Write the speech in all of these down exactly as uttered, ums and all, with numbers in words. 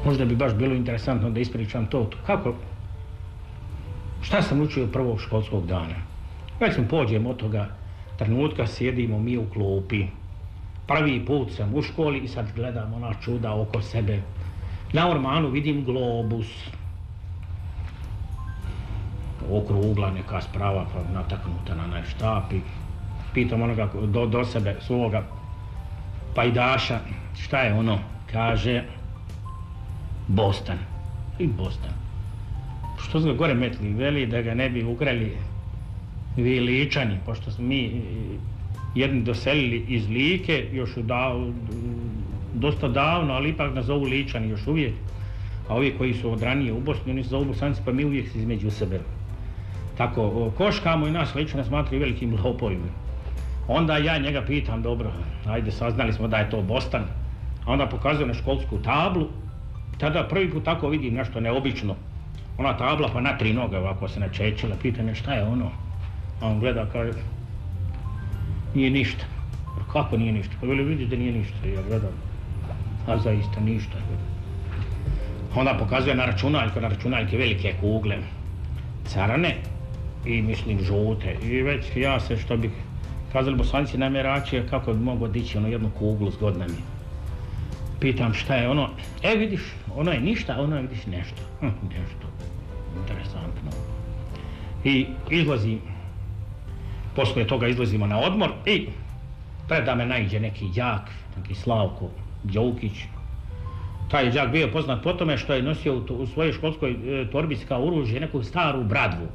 Možda bi baš bilo interesantno da ispričam to. Kako? Šta sam učio prvog školskog dana? Već sam pođem od toga trenutka, sjedimo mi u klupi. Prvi put sam u školi i sad gledam ona čuda oko sebe. Na ormanu vidim globus. Okrugla neka sprava, pa nataknuta na onaj štap i pitam onoga do, do sebe, svoga pajdaša, šta je ono? Kaže, Bostan. I Bostan. Što su ga gore metli? Veli da ga ne bi ukrali vi Ličani, pošto smo mi jedni doselili iz Like, još u dav, dosta davno, ali ipak nas zovu Ličani još uvijek. A ovi koji su od ranije u Bosni, oni se zovu Bosanci, pa mi uvijek se između sebe tako koškamo i nas Ličane smatraju velikim lopovima. Onda ja njega pitam, dobro, ajde, saznali smo da je to Bostan. A onda pokazuje na školsku tablu. Tada prvi put tako vidim nešto neobično. Ona tabla pa na tri noge ovako se načečila, pitam je šta je ono? A on gleda, kaže, nije ništa. Kako nije ništa? Pa veli vidi da nije ništa. Ja gledam, a zaista ništa. Onda pokazuje na računaljku, na računaljke velike kugle, crne i mislim žute. I već ja se, što bih kazali Bosanci, namjeračio kako bi mogao dići ono jednu kuglu zgodna mi. Pitam šta je ono, e vidiš, ono je ništa, a ono je vidiš nešto. Hm, nešto, interesantno. I izlazim, poslije toga izlazimo na odmor i preda me naiđe neki đak, neki Slavko Đoukić. Taj đak bio poznat po tome što je nosio u, u svojoj školskoj e, torbici kao oružje neku staru bradvu.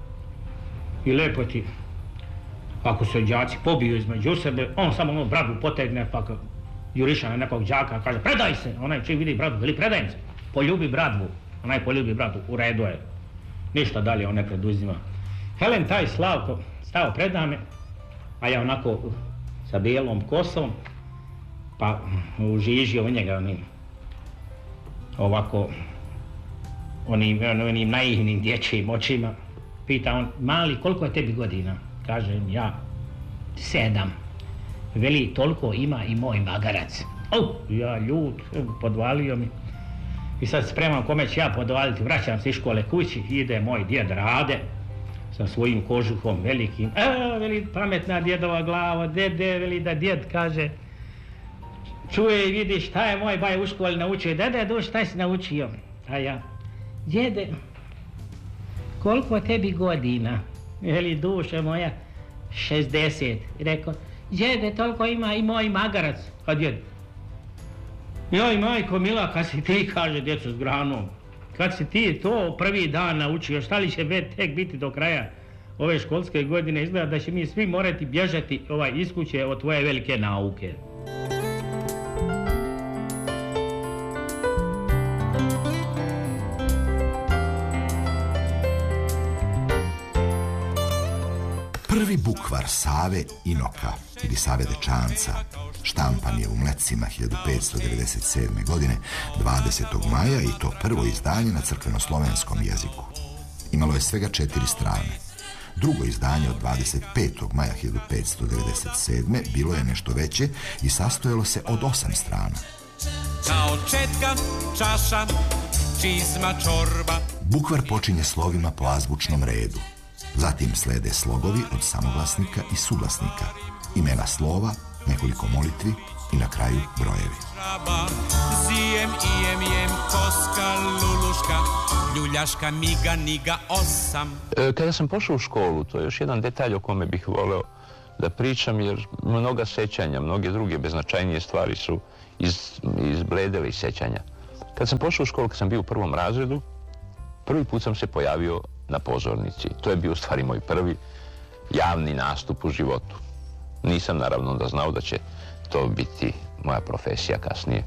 I lepo ti, ako se đaci pobiju između sebe, on samo ono bradvu potegne pa juriša na nekog đaka, kaže predaj se, onaj čim vidi bradvu, veli predajem se, poljubi bradvu, onaj poljubi bradvu, u redu je, ništa dalje on ne preduzima. Helen taj Slavko stao pred name, a ja onako sa bijelom kosom, pa užižio u njega onim, ovako, onim, onim naivnim dječjim očima, pita on, mali, koliko je tebi godina? Kažem ja, sedam. Veli, toliko ima i moj magarac. Oh, ja ljut, podvalio mi. I sad spremam kome ću ja podvaliti, vraćam se iz škole kući, ide moj djed Rade sa svojim kožuhom velikim. A, veli, pametna djedova glava, dede, veli da djed kaže, čuje i vidi šta je moj baj u školi naučio. Dede, duš, šta si naučio? A ja, djede, koliko tebi godina? Veli, duše moja, šezdeset. Rekao, djede, toliko ima i moj magarac. A djed, joj majko mila, kad si ti, kaže djeco s granom, kad si ti to prvi dan naučio, šta li će tek biti do kraja ove školske godine, izgleda da će mi svi morati bježati ovaj, iz kuće od tvoje velike nauke. Prvi bukvar Save Inoka ili Save Dečanca štampan je u Mlecima hiljadu petsto devedeset sedme. godine dvadesetog maja i to prvo izdanje na crkveno-slovenskom jeziku. Imalo je svega četiri strane. Drugo izdanje od dvadeset petog maja hiljadu petsto devedeset sedme. bilo je nešto veće i sastojalo se od osam strana. Kao četka, čaša, čizma, čorba. Bukvar počinje slovima po azbučnom redu. Zatim slede slogovi od samoglasnika i suglasnika, imena slova, nekoliko molitvi i na kraju brojevi. Zijem, ijem, jem, koska, luluška, ljuljaška, miga, niga, osam. Kada sam pošao u školu, to je još jedan detalj o kome bih voleo da pričam, jer mnoga sećanja, mnoge druge beznačajnije stvari su iz, izbledele iz sećanja. Kada sam pošao u školu, kad sam bio u prvom razredu, prvi put sam se pojavio na pozornici. To je bio u stvari moj prvi javni nastup u životu. Nisam naravno onda znao da će to biti moja profesija kasnije.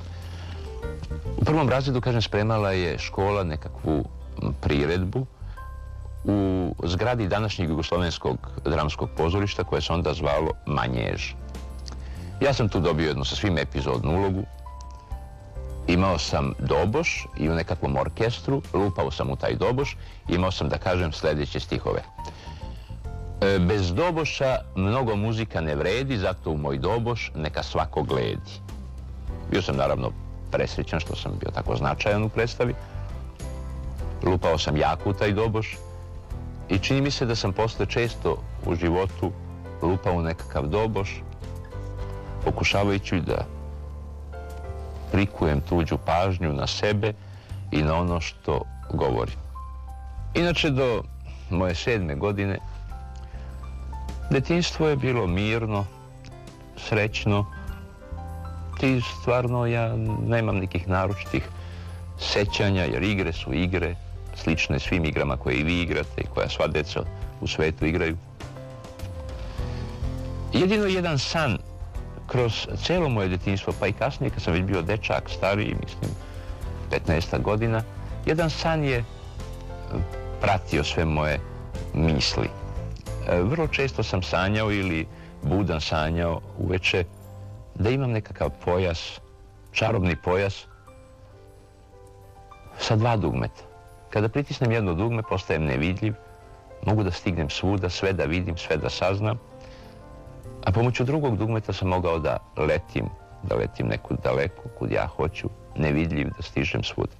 U prvom razredu, kažem, spremala je škola nekakvu priredbu u zgradi današnjeg Jugoslovenskog dramskog pozorišta koje se onda zvalo Manjež. Ja sam tu dobio jednu sa svim epizodnu ulogu. Imao sam doboš i u nekakvom orkestru, lupao sam u taj doboš i imao sam da kažem sljedeće stihove. E, bez doboša mnogo muzika ne vredi, zato u moj doboš neka svako gledi. Bio sam naravno presrećan što sam bio tako značajan u predstavi. Lupao sam jako u taj doboš i čini mi se da sam posle često u životu lupao u nekakav doboš, pokušavajući da prikujem tuđu pažnju na sebe i na ono što govorim. Inače, do moje sedme godine detinjstvo je bilo mirno, srećno. I stvarno ja nemam nekih naročitih sećanja, jer igre su igre, slične svim igrama koje i vi igrate i koja sva deca u svetu igraju. Jedino jedan san kroz celo moje detinjstvo, pa i kasnije kad sam već bio dečak, stariji, mislim, petnaestak godina, jedan san je pratio sve moje misli. Vrlo često sam sanjao ili budan sanjao uveče da imam nekakav pojas, čarobni pojas sa dva dugmeta. Kada pritisnem jedno dugme, postajem nevidljiv, mogu da stignem svuda, sve da vidim, sve da saznam, a pomoću drugog dugmeta sam mogao da letim, da letim nekud daleko, kud ja hoću, nevidljiv, da stižem svuda.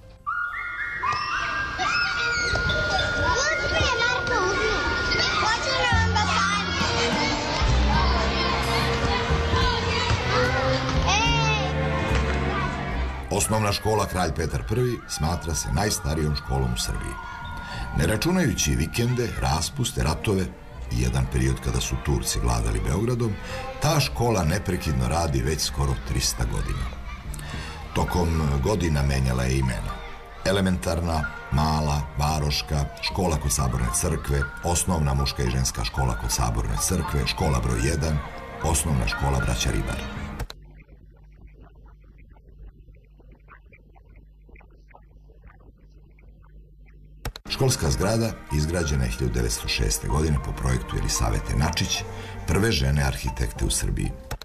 Osnovna škola Kralj Petar Prvi smatra se najstarijom školom u Srbiji. Ne računajući vikende, raspuste, ratove i jedan period kada su Turci vladali Beogradom, ta škola neprekidno radi već skoro trista godina. Tokom godina menjala je imena. Elementarna, mala, varoška, škola kod Saborne crkve, osnovna muška i ženska škola kod Saborne crkve, škola broj jedan, osnovna škola braća Ribar. Školska zgrada izgrađena je hiljadu devetsto šeste. godine po projektu Jelisavete Načić, prve žene arhitekte u Srbiji.